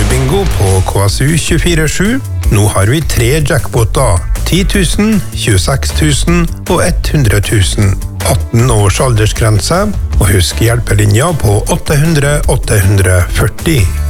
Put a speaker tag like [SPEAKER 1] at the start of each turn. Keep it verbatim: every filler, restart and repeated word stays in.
[SPEAKER 1] Superbingo på K S U tjuefire sju. Nå har vi tre jackpoter. ti tusen, tjueseks tusen og hundre tusen. atten års aldersgrense, og husk hjelpelinja på åtte hundre åtte hundre førti.